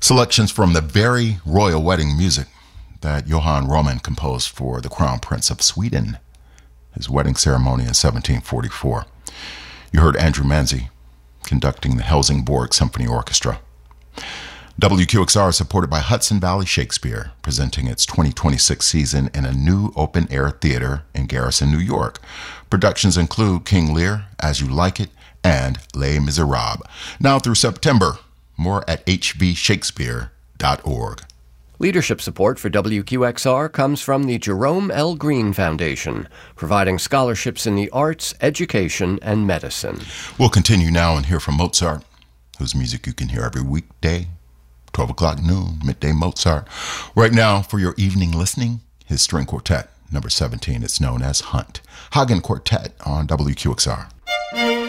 Selections from the very royal wedding music that Johann Roman composed for the Crown Prince of Sweden, his wedding ceremony in 1744. You heard Andrew Manzi conducting the Helsingborg Symphony Orchestra. WQXR is supported by Hudson Valley Shakespeare, presenting its 2026 season in a new open-air theater in Garrison, New York. Productions include King Lear, As You Like It, and Les Miserables. Now through September. More at hvshakespeare.org. Leadership support for WQXR comes from the Jerome L. Green Foundation, providing scholarships in the arts, education, and medicine. We'll continue now and hear from Mozart, whose music you can hear every weekday, 12 o'clock noon, midday Mozart. Right now, for your evening listening, his string quartet, number 17. It's known as Hunt. Hagen Quartet on WQXR.